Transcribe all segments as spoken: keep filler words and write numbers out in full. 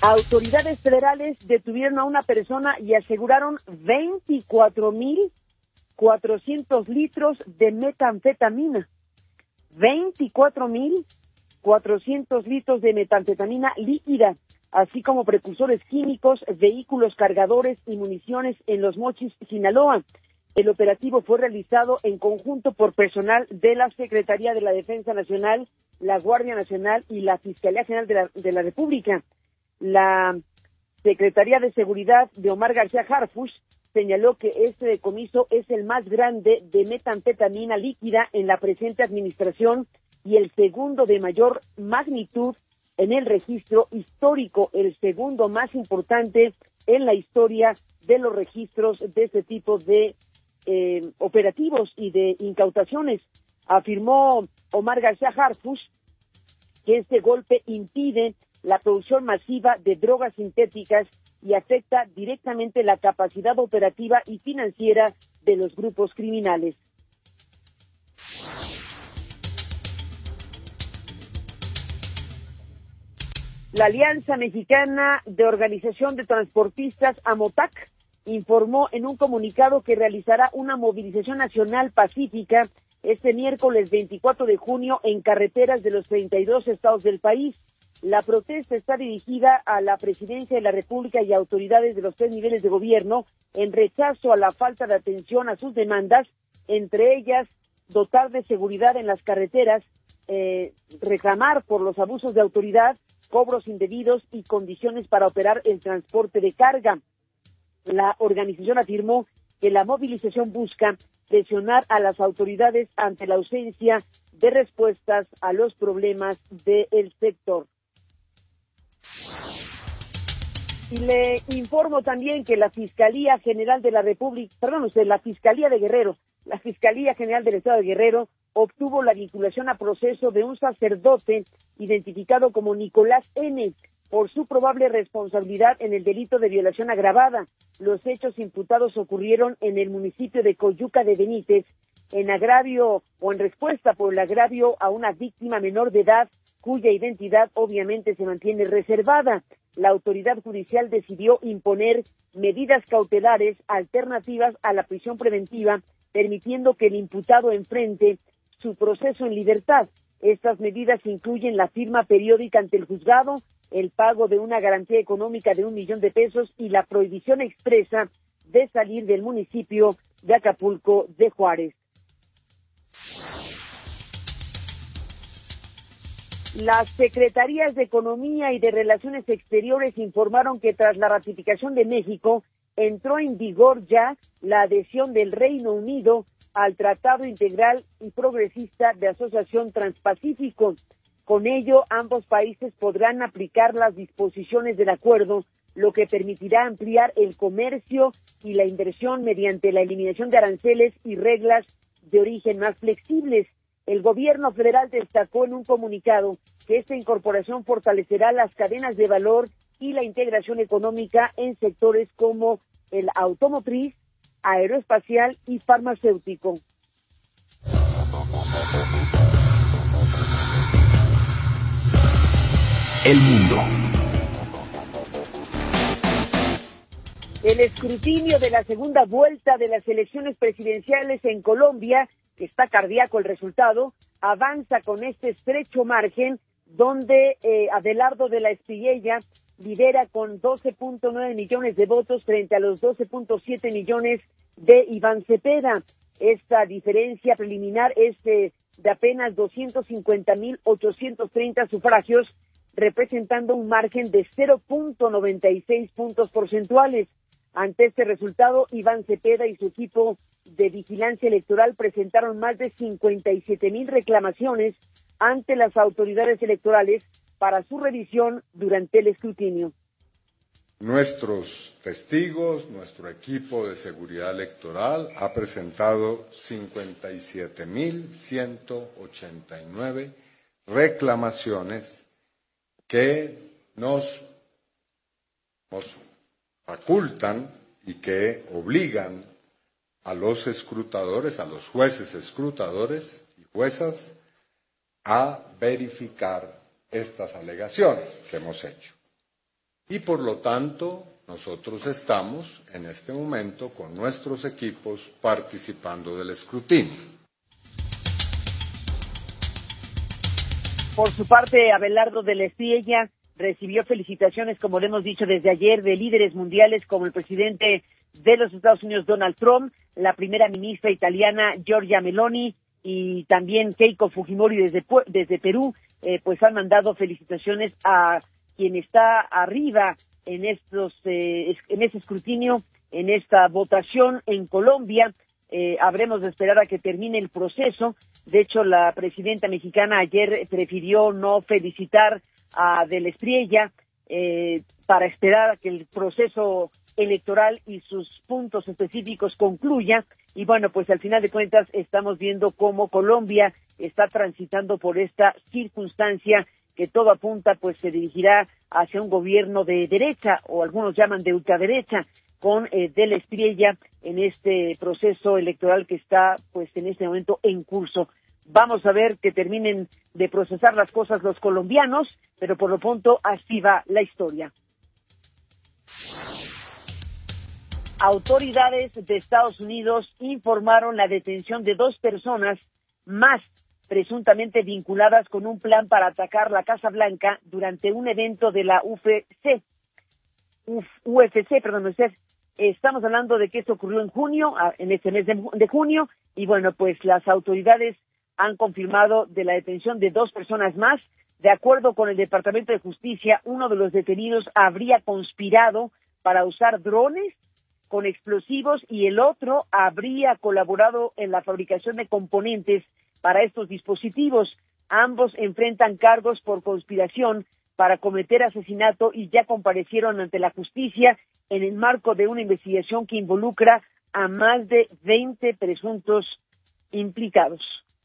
Autoridades federales detuvieron a una persona y aseguraron veinticuatro mil cuatrocientos litros de metanfetamina. veinticuatro mil cuatrocientos litros de metanfetamina líquida, así como precursores químicos, vehículos cargadores y municiones en Los Mochis, Sinaloa. El operativo fue realizado en conjunto por personal de la Secretaría de la Defensa Nacional, la Guardia Nacional y la Fiscalía General de la, de la República. La Secretaría de Seguridad de Omar García Harfuch señaló que este decomiso es el más grande de metanfetamina líquida en la presente administración y el segundo de mayor magnitud en el registro histórico, el segundo más importante en la historia de los registros de este tipo de eh, operativos y de incautaciones. Afirmó Omar García Harfuch que este golpe impide la producción masiva de drogas sintéticas y afecta directamente la capacidad operativa y financiera de los grupos criminales. La Alianza Mexicana de Organización de Transportistas, AMOTAC, informó en un comunicado que realizará una movilización nacional pacífica este miércoles veinticuatro de junio en carreteras de los treinta y dos estados del país. La protesta está dirigida a la Presidencia de la República y autoridades de los tres niveles de gobierno en rechazo a la falta de atención a sus demandas, entre ellas dotar de seguridad en las carreteras, eh, reclamar por los abusos de autoridad, cobros indebidos y condiciones para operar el transporte de carga. La organización afirmó que la movilización busca presionar a las autoridades ante la ausencia de respuestas a los problemas del sector. Y le informo también que la Fiscalía General de la República, perdón usted, la Fiscalía de Guerrero, la Fiscalía General del Estado de Guerrero obtuvo la vinculación a proceso de un sacerdote identificado como Nicolás N. por su probable responsabilidad en el delito de violación agravada. Los hechos imputados ocurrieron en el municipio de Coyuca de Benítez, en agravio o en respuesta por el agravio a una víctima menor de edad cuya identidad obviamente se mantiene reservada. La autoridad judicial decidió imponer medidas cautelares alternativas a la prisión preventiva, permitiendo que el imputado enfrente su proceso en libertad. Estas medidas incluyen la firma periódica ante el juzgado, el pago de una garantía económica de un millón de pesos y la prohibición expresa de salir del municipio de Acapulco de Juárez. Las Secretarías de Economía y de Relaciones Exteriores informaron que tras la ratificación de México, entró en vigor ya la adhesión del Reino Unido al Tratado Integral y Progresista de Asociación Transpacífico. Con ello, ambos países podrán aplicar las disposiciones del acuerdo, lo que permitirá ampliar el comercio y la inversión mediante la eliminación de aranceles y reglas de origen más flexibles. El gobierno federal destacó en un comunicado que esta incorporación fortalecerá las cadenas de valor y la integración económica en sectores como el automotriz, aeroespacial y farmacéutico. El mundo. El escrutinio de la segunda vuelta de las elecciones presidenciales en Colombia, que está cardíaco el resultado, avanza con este estrecho margen donde eh, Abelardo de la Espriella lidera con doce punto nueve millones de votos frente a los doce punto siete millones de Iván Cepeda. Esta diferencia preliminar es de, de apenas doscientos cincuenta mil ochocientos treinta sufragios, representando un margen de cero punto noventa y seis puntos porcentuales. Ante este resultado, Iván Cepeda y su equipo de vigilancia electoral presentaron más de cincuenta y siete mil reclamaciones ante las autoridades electorales para su revisión durante el escrutinio. Nuestros testigos, nuestro equipo de seguridad electoral ha presentado cincuenta y siete mil ciento ochenta y nueve reclamaciones que nos, nos facultan y que obligan a los escrutadores, a los jueces escrutadores y juezas a verificar estas alegaciones que hemos hecho. y por lo tanto nosotros estamos en este momento con nuestros equipos participando del escrutinio. Por su parte, Abelardo de la Espriella recibió felicitaciones, como le hemos dicho desde ayer, de líderes mundiales como el presidente de los Estados Unidos, Donald Trump, la primera ministra italiana, Giorgia Meloni, y también Keiko Fujimori desde, desde Perú, eh, pues han mandado felicitaciones a quien está arriba en estos eh, en ese escrutinio, en esta votación en Colombia. Eh, habremos de esperar a que termine el proceso. De hecho, la presidenta mexicana ayer prefirió no felicitar a de la Espriella eh, para esperar a que el proceso electoral y sus puntos específicos concluya. Y bueno, pues al final de cuentas estamos viendo cómo Colombia está transitando por esta circunstancia que todo apunta pues se dirigirá hacia un gobierno de derecha, o algunos llaman de ultraderecha, con eh, de la Espriella en este proceso electoral que está pues en este momento en curso. Vamos a ver que terminen de procesar las cosas los colombianos, pero por lo pronto así va la historia. Autoridades de Estados Unidos informaron la detención de dos personas más presuntamente vinculadas con un plan para atacar la Casa Blanca durante un evento de la U F C. Uf, U F C, perdón, estamos hablando de que esto ocurrió en junio, en este mes de, de junio, y bueno, pues las autoridades han confirmado de la detención de dos personas más. De acuerdo con el Departamento de Justicia, uno de los detenidos habría conspirado para usar drones con explosivos y el otro habría colaborado en la fabricación de componentes para estos dispositivos. Ambos enfrentan cargos por conspiración para cometer asesinato y ya comparecieron ante la justicia en el marco de una investigación que involucra a más de veinte presuntos implicados.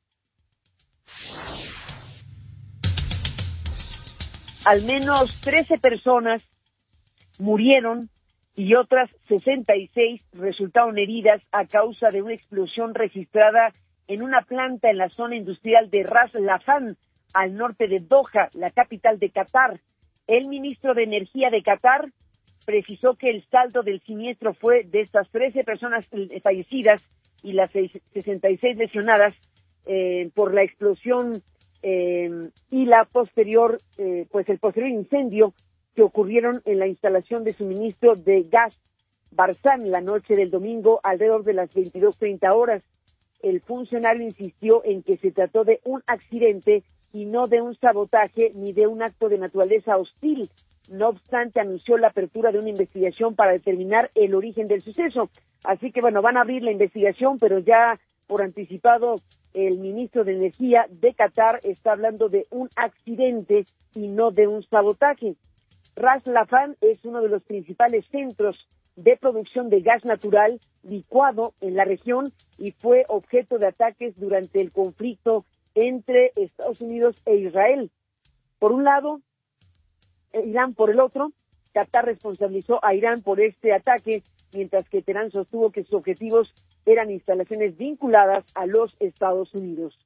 Al menos trece personas murieron y otras sesenta y seis resultaron heridas a causa de una explosión registrada en una planta en la zona industrial de Ras Laffan, al norte de Doha, la capital de Qatar. El ministro de Energía de Qatar precisó que el saldo del siniestro fue de estas trece personas fallecidas y las sesenta y seis lesionadas eh, por la explosión eh, y la posterior, eh, pues el posterior incendio que ocurrieron en la instalación de suministro de gas Barzán la noche del domingo alrededor de las veintidós treinta horas. El funcionario insistió en que se trató de un accidente y no de un sabotaje ni de un acto de naturaleza hostil. No obstante, anunció la apertura de una investigación para determinar el origen del suceso. Así que, bueno, van a abrir la investigación, pero ya por anticipado el ministro de Energía de Qatar está hablando de un accidente y no de un sabotaje. Ras Laffan es uno de los principales centros de producción de gas natural licuado en la región y fue objeto de ataques durante el conflicto entre Estados Unidos e Israel. Por un lado, Irán por el otro. Qatar responsabilizó a Irán por este ataque, mientras que Teherán sostuvo que sus objetivos eran instalaciones vinculadas a los Estados Unidos.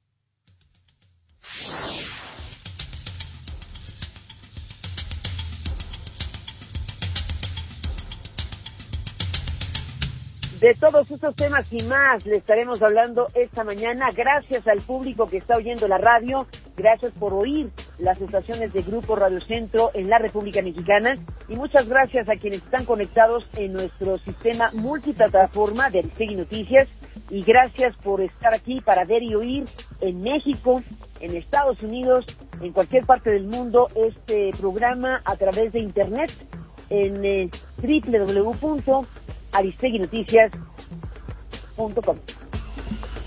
De todos estos temas y más le estaremos hablando esta mañana. Gracias al público que está oyendo la radio, gracias por oír las estaciones de Grupo Radio Centro en la República Mexicana y muchas gracias a quienes están conectados en nuestro sistema multiplataforma de Aristegui Noticias y gracias por estar aquí para ver y oír en México, en Estados Unidos, en cualquier parte del mundo este programa a través de internet en eh, doble u doble u doble u punto aristegui noticias punto com.